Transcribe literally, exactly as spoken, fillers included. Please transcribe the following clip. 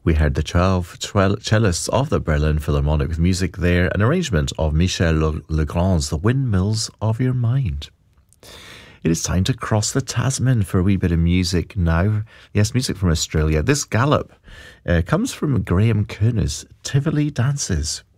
We heard the twelve cellists of the Berlin Philharmonic with music there, an arrangement of Michel Legrand's The Windmills of Your Mind. It is time to cross the Tasman for a wee bit of music now. Yes, music from Australia. This gallop uh, comes from Graham Coona's Tivoli Dances.